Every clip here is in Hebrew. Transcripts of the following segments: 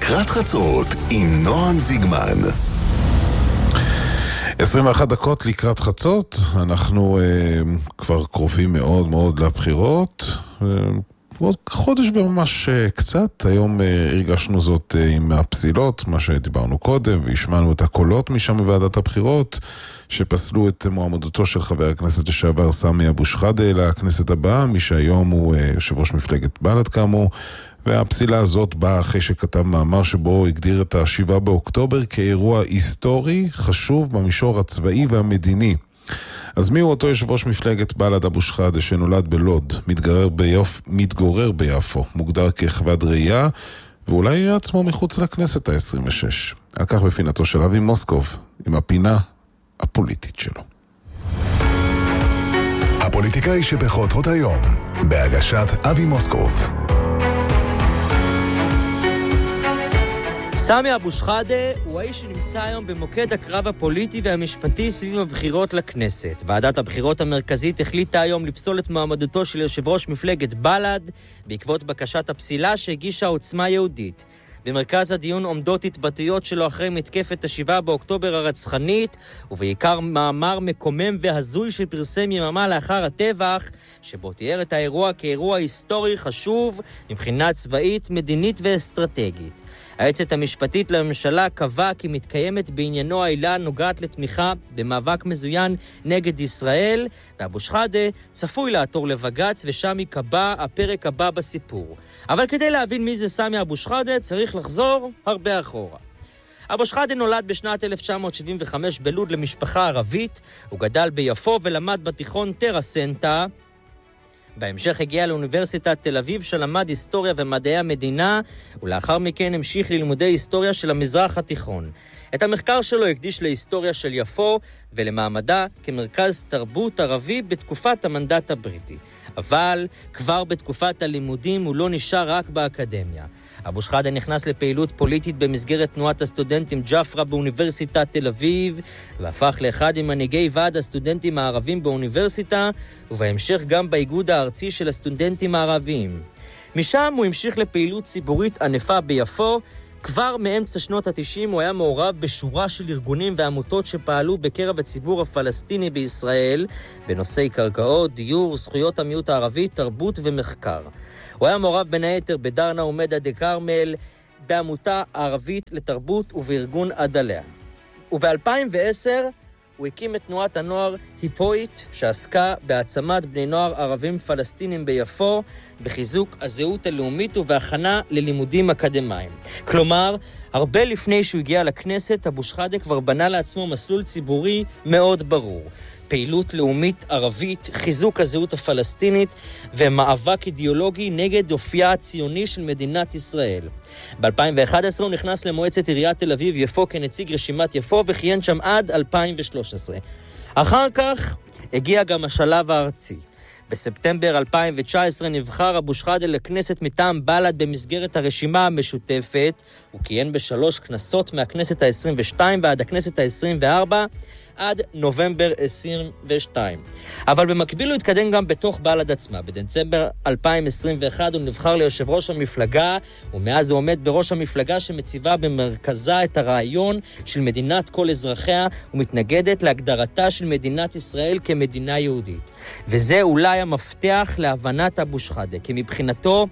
לקראת חצות עם נועם זיגמן. 21 דקות לקראת חצות, אנחנו כבר קרובים מאוד מאוד לבחירות, עוד חודש וממש קצת. היום הרגשנו זאת עם הפסילות, מה שדיברנו קודם, והשמענו את הקולות משם בוועדת הבחירות, שפסלו את מועמדותו של חבר הכנסת לשעבר סמי אבו שחאדה לכנסת הבאה, מי שהיום הוא יושב ראש מפלגת בל"ד כאמור, והפסילה הזאת באה אחרי שכתב מאמר שבו הגדיר את ה7 באוקטובר כאירוע היסטורי חשוב במישור הצבאי והמדיני. אז מי הוא אותו יושב ראש מפלגת בל"ד אבו שחאדה שנולד בלוד, מתגורר ביפו, מוגדר ככבד ראייה, ואולי יהיה עצמו מחוץ לכנסת ה-26. על כך בפינתו של אבי מוסקוב, עם הפינה הפוליטית שלו. הפוליטיקאי שבחותרות היום, בהגשת אבי מוסקוב. סמי אבו שחאדה הוא האיש שנמצא היום במוקד הקרב הפוליטי והמשפטי סביב הבחירות לכנסת. ועדת הבחירות המרכזית החליטה היום לפסול את מועמדותו של יושב ראש מפלגת בל"ד בעקבות בקשת הפסילה שהגישה עוצמה יהודית. במרכז הדיון עומדות התבטאויות שלו אחרי מתקפת ה7 באוקטובר הרצחנית, ובעיקר מאמר מקומם והזוי שפרסם יממה לאחר הטבח, שבו תיאר את האירוע כאירוע היסטורי חשוב מבחינה צבאית, מדינית ואסטרטגית. היועצת המשפטית לממשלה קבעה כי מתקיימת בעניינו העילה נוגעת לתמיכה במאבק מזוין נגד ישראל, ואבו שחאדה צפוי לעתור לבג"ץ, ושם ייקבע הפרק הבא בסיפור. אבל כדי להבין מי זה סמי אבו שחאדה צריך לחזור הרבה אחורה. אבו שחאדה נולד בשנת 1975 בלוד למשפחה ערבית, הוא גדל ביפו ולמד בתיכון טרסנטה. בהמשך הגיע לאוניברסיטת תל אביב שלמד היסטוריה ומדעי המדינה, ולאחר מכן המשיך ללימודי היסטוריה של המזרח התיכון. את המחקר שלו הקדיש להיסטוריה של יפו ולמעמדה כמרכז תרבות ערבי בתקופת המנדט הבריטי. אבל כבר בתקופת הלימודים הוא לא נשאר רק באקדמיה. אבו שחאדה נכנס לפעילות פוליטית במסגרת תנועת הסטודנטים ג'פרה באוניברסיטת תל אביב, והפך לאחד ממנהיגי ועד הסטודנטים הערבים באוניברסיטה, ובהמשך גם באיגוד הארצי של הסטודנטים הערבים. משם הוא המשיך לפעילות ציבורית ענפה ביפו. כבר מאמצע שנות ה-90 הוא היה מעורב בשורה של ארגונים ועמותות שפעלו בקרב הציבור הפלסטיני בישראל, בנושאי קרקעות, דיור, זכויות המיעוט הערבי, תרבות ומחקר. הוא היה מעורב בין היתר בדרנה ומדה דה קרמל, בעמותה ערבית לתרבות ובארגון עדליה. וב-2010 הוא הקים את תנועת הנוער היפוית, שעסקה בהעצמת בני נוער ערבים פלסטינים ביפו, בחיזוק הזהות הלאומית ובהכנה ללימודים אקדמיים. כלומר, הרבה לפני שהוא הגיע לכנסת, אבו שחאדה כבר בנה לעצמו מסלול ציבורי מאוד ברור. פעילות לאומית ערבית, חיזוק הזהות הפלסטינית ומאבק אידיאולוגי נגד אופייה הציוני של מדינת ישראל. ב-2011 הוא נכנס למועצת עיריית תל אביב יפו כנציג רשימת יפו וכיהן שם עד 2013. אחר כך הגיע גם השלב הארצי. בספטמבר 2019 נבחר אבו שחאדה לכנסת מטעם בל"ד במסגרת הרשימה המשותפת. הוא כיהן ב3 כנסות מהכנסת ה-22 ועד הכנסת ה-24 עד נובמבר 22. אבל במקביל הוא התקדם גם בתוך בל"ד עצמה. בדצמבר 2021 הוא נבחר ליושב ראש המפלגה, ומאז הוא עומד בראש המפלגה שמציבה במרכזה את הרעיון של מדינת כל אזרחיה, ומתנגדת להגדרתה של מדינת ישראל כמדינה יהודית. וזה אולי המפתח להבנת אבו שחאדה, כי מבחינתו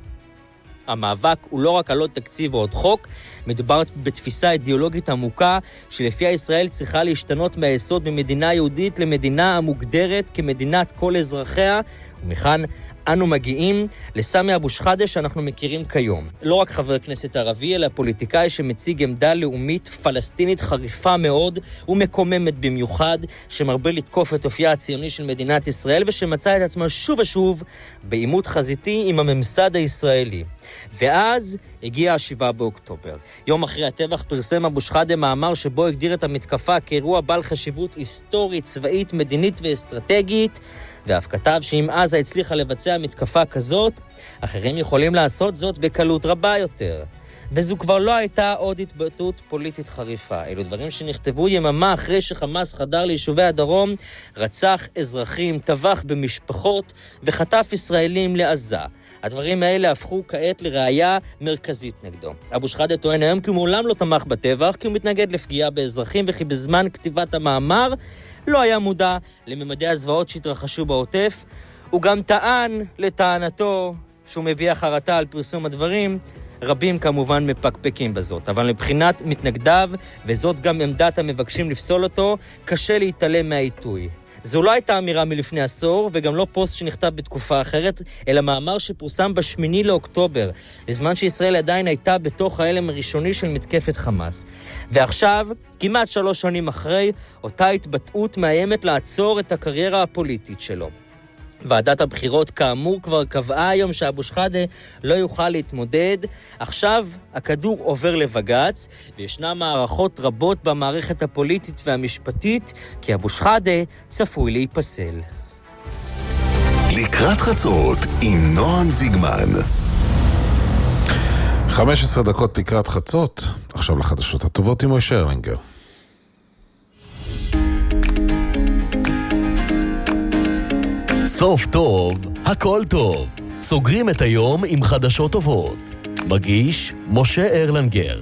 המאבק הוא לא רק על עוד תקציב או עוד חוק, מדובר בתפיסה אידיאולוגית עמוקה שלפיה ישראל צריכה להשתנות מהיסוד ממדינה יהודית למדינה המוגדרת כמדינת כל אזרחיה, ומכאן אנו מגיעים לסמי אבו שחאדה שאנחנו מכירים כיום. לא רק חבר כנסת ערבי, אלא פוליטיקאי שמציג עמדה לאומית פלסטינית חריפה מאוד ומקוממת במיוחד, שמרבה לתקוף את אופייה הציוני של מדינת ישראל, ושמצא את עצמו שוב ושוב בעימות חזיתי עם הממסד הישראלי. ואז הגיע ה7 באוקטובר. יום אחרי הטבח פרסם אבו שחאדה מאמר שבו הגדיר את המתקפה כאירוע בעל חשיבות היסטורית, צבאית, מדינית ואסטרטגית, ואף כתב שאם עזה הצליחה לבצע מתקפה כזאת, אחרים יכולים לעשות זאת בקלות רבה יותר. וזו כבר לא הייתה עוד התבטאות פוליטית חריפה. אלו דברים שנכתבו יממה אחרי שחמאס חדר ליישובי הדרום, רצח אזרחים, טבח במשפחות וחטף ישראלים לעזה. הדברים האלה הפכו כעת לראיה מרכזית נגדו. אבו שחאדה טוען היום כי הוא מעולם לא תמך בטבח, כי הוא מתנגד לפגיעה באזרחים, וכי בזמן כתיבת המאמר לא היה מודע לממדי הזוועות שהתרחשו בעוטף. הוא גם טען לטענתו שהוא מביע חרטה על פרסום הדברים. רבים כמובן מפקפקים בזאת, אבל מבחינת מתנגדיו, וזאת גם עמדת המבקשים לפסול אותו, קשה להתעלם מהעיתוי. זו לא הייתה אמירה מלפני עשור, וגם לא פוסט שנכתב בתקופה אחרת, אלא מאמר שפורסם ב8 לאוקטובר, בזמן שישראל עדיין הייתה בתוך ההלם הראשוני של מתקפת חמאס. ועכשיו, כמעט 3 שנים אחרי, אותה התבטאות מאיימת לעצור את הקריירה הפוליטית שלו. ועדת הבחירות כאמור כבר קבעה היום שאבו שחאדה לא יוכל להתמודד. עכשיו הכדור עובר לבג"ץ, וישנן מערכות רבות במערכת הפוליטית והמשפטית, כי אבו שחאדה צפוי להיפסל. לקראת חצות עם נועם זיגמן. 15 דקות לקראת חצות, עכשיו לחדשות הטובות עם מוישה ארלינגר. סוף טוב, הכל טוב. סוגרים את היום עם חדשות טובות. מגיש משה ארלינגר.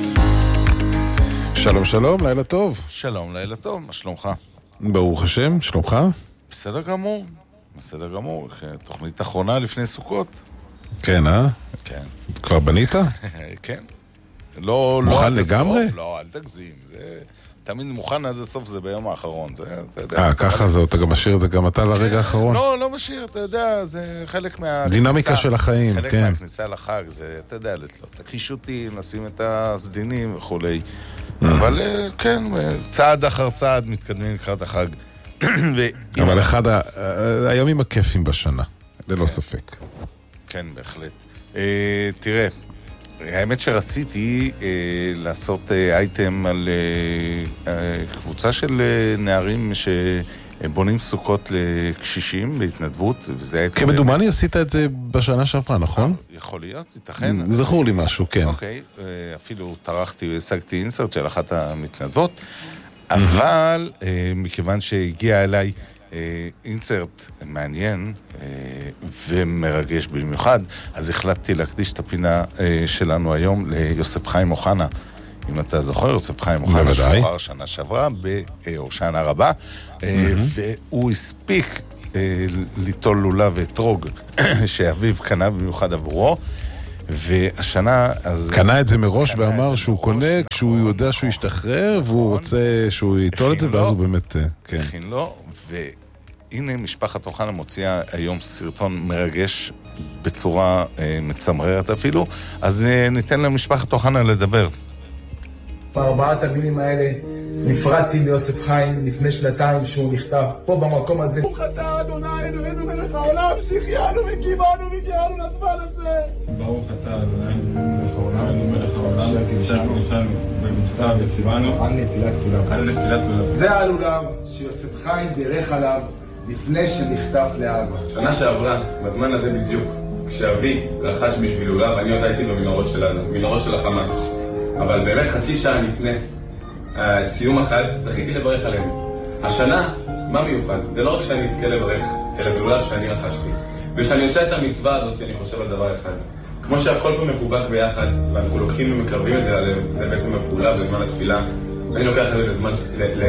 שלום שלום, לילה טוב. שלום, לילה טוב, מה שלומך? ברוך השם, שלומך? בסדר גמור, בסדר גמור. תוכנית אחרונה לפני סוכות. כן, כן. כבר בנית? כן. לא מוכן לגמרי? לא, אל תגזים. זה תמיד מוכן עד הסוף, זה ביום האחרון. ככה זה, אתה גם משאיר את זה גם אתה לרגע האחרון? לא משאיר, אתה יודע, זה חלק מהכניסה. דינמיקה של החיים, כן. חלק מהכניסה לחג, זה, אתה יודע, לתלות הקישוטים, לשים את הסדינים וכולי. אבל כן, צעד אחר צעד מתקדמים לקראת החג. אבל אחד הימים הכיפים בשנה, ללא ספק. כן, בהחלט. תראה, האמת שרציתי לעשות אייטם על קבוצה של נערים שבונים סוכות לקשישים, להתנדבות, וזה היה... כמדומני עשית את זה בשנה שעברה, נכון? יכול להיות, ייתכן. זכור לי משהו, כן. אוקיי, אפילו טרחתי והשגתי אינסרט של אחת המתנדבות, אבל מכיוון שהגיע אליי אינסרט מעניין ומרגש במיוחד, אז החלטתי להקדיש את הפינה שלנו היום ליוסף חיים אוחנה. אם אתה זוכר, יוסף חיים אוחנה שוחרר שנה שעברה בהושענא רבה, והוא הספיק ליטול לולב ואתרוג שאביו קנה במיוחד עבורו, והשנה... קנה את זה מראש ואמר שהוא קונה כשהוא יודע שהוא ישתחרר, והוא רוצה שהוא ייטול את זה, ואז הוא באמת... הכין לו, והנה משפחת אוחנה מוציאה היום סרטון מרגש בצורה מצמררת אפילו, אז ניתן למשפחת אוחנה לדבר. בארבעת המילים האלה נפרדתי ליוסף חיים לפני 2 שהוא נכתב פה במקום הזה. ברוך אתה אדוני אלוהינו מלך העולם שהחיינו וקימנו והגיענו לזמן הזה. ברוך אתה אדוני מלך העולם מלך העולם שהקישנו במצווה וציוונו על נטילת כולם. זה הלולב שיוסף חיים בירך עליו לפני שנחטף לעזה. שנה שעברה בזמן הזה בדיוק כשאבי רכש בשביל לולב, אני עוד הייתי במנהרות של עזה, מנהרות של החמאס, אבל באמת חצי שעה לפני סיום החג, זכיתי לברך עליהם. השנה, מה מיוחד? זה לא רק שאני אזכה לברך, אלא זה לולב שאני רכשתי. ושאני עושה את המצווה הזאת, אני חושב על דבר אחד. כמו שהכל פה מחובק ביחד, ואנחנו לוקחים ומקרבים את זה ללב, זה בעצם הפעולה בזמן התפילה, אני לוקח את זה לזמן,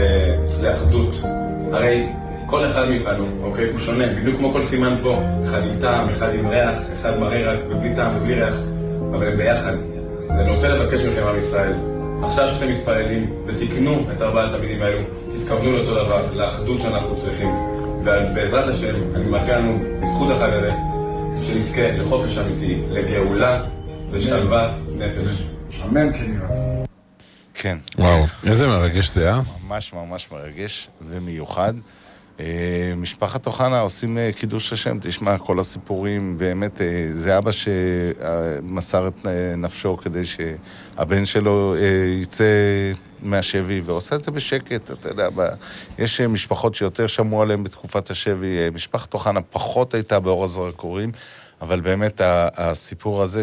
לאחדות. הרי כל אחד מאיתנו, אוקיי, הוא שונה, בדיוק כמו כל סימן פה. אחד עם טעם, אחד עם ריח, אחד מראה רק ובלי טעם ובלי ריח, אבל הם ביחד. אז אני רוצה לבקש מכם עם ישראל, עכשיו שאתם מתפללים ותקנו את 4 המילים האלו, תתכוונו לאותו דבר, לאחדות שאנחנו צריכים. ובעזרת השם, אני מאחל לנו בזכות החג הזה, שנזכה לחופש אמיתי, לגאולה ושלווה נפש. אמן כן יהיה רצון. כן. וואו, איזה מרגש זה, ממש ממש מרגש ומיוחד. משפחת אוחנה עושים קידוש השם, תשמע כל הסיפורים, באמת זה אבא שמסר את נפשו כדי שהבן שלו יצא מהשבי, ועושה את זה בשקט, אתה יודע, יש משפחות שיותר שמעו עליהם בתקופת השבי, משפחת אוחנה פחות הייתה באור הזרקורים, אבל באמת הסיפור הזה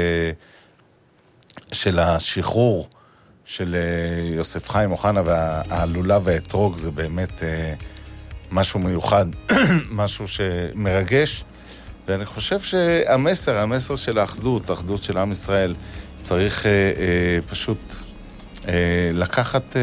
של השחרור של יוסף חיים אוחנה והלולב והאתרוג זה באמת משהו מיוחד, משהו שמרגש, ואני חושב המסר של האחדות של עם ישראל, צריך פשוט לקחת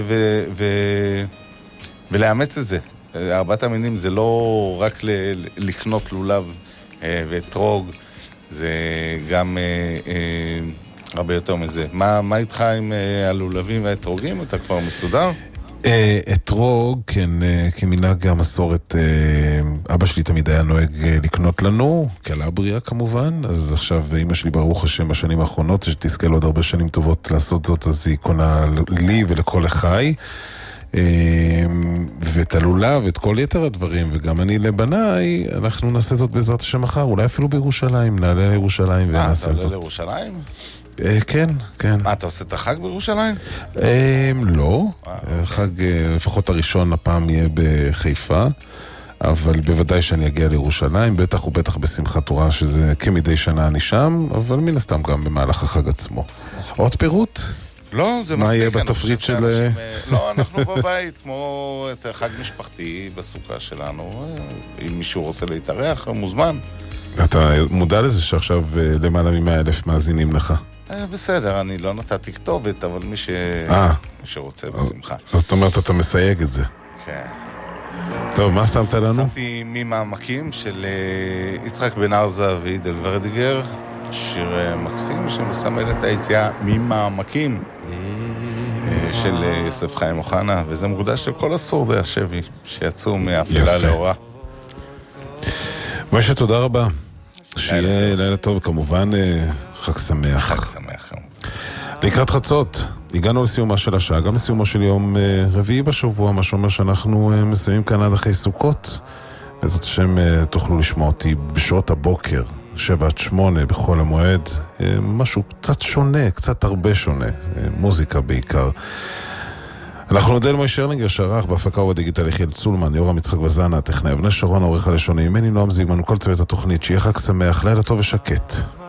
ולאמץ את זה. ארבעת המינים זה לא רק לקנות לולב ואתרוג, זה גם הרבה יותר מזה. מה איתך עם הלולבים והאתרוגים? אתה כבר מסודר? אתרוג, כן, כמנהג המסורת, אבא שלי תמיד היה נוהג לקנות לנו, קלבריה כמובן, אז עכשיו אמא שלי ברוך השם בשנים האחרונות, שתזכה לו עוד הרבה שנים טובות לעשות זאת, אז היא קונה לי ולכל החי, ואת הלולה ואת כל יתר הדברים, וגם אני לבניי, אנחנו נעשה זאת בעזרת השם מחר, אולי אפילו בירושלים, נעלה לירושלים ונעשה זאת. אתה עולה לירושלים? כן, כן. מה, אתה עושה את החג בירושלים? לא. החג, לפחות הראשון הפעם יהיה בחיפה, אבל בוודאי שאני אגיע לירושלים, בטח ובטח בשמחת תורה, שזה כמדי שנה אני שם, אבל מן הסתם גם במהלך החג עצמו. עוד פירוט? לא, זה מספיק. מה יהיה בתפריט של... לא, אנחנו בבית, כמו את החג משפחתי בסוכה שלנו. אם מישהו רוצה להתארח, מוזמן. אתה מודע לזה שעכשיו למעלה מ100,000 מאזינים לך? בסדר, אני לא נתתי כתובת, אבל מי שרוצה בשמחה. אז זאת אומרת, אתה מסייג את זה. כן. טוב, מה שמת לנו? שמתי ממעמקים של יצחק בן ארזה ועידל ורדיגר, שיר מקסים שמסמל את היציאה ממעמקים של יוסף חיים אוחנה, וזה מוקדש לכל השורדי השבי שיצאו מאפלה לאורה. משה, תודה רבה. שיהיה לילה טוב, וכמובן חג שמח. חג שמח. לקראת חצות, הגענו לסיומה של השעה, גם לסיומו של יום רביעי בשבוע, מה שאומר שאנחנו מסיימים כאן עד אחרי סוכות. בעזרת השם תוכלו לשמוע אותי בשעות הבוקר, 7-8 בכל המועד. משהו קצת שונה, קצת הרבה שונה, מוזיקה בעיקר. אנחנו נודה למוי שרלינגר שערך בהפקה ובדיגיטל יחיאל צולמן, יורם יצחק וזנה, טכנאי אבנר שרון, העורך הלשוני, ממני נועם זיגמן וכל צוות התוכנית, שיהיה חג שמח, לילה טוב ושקט.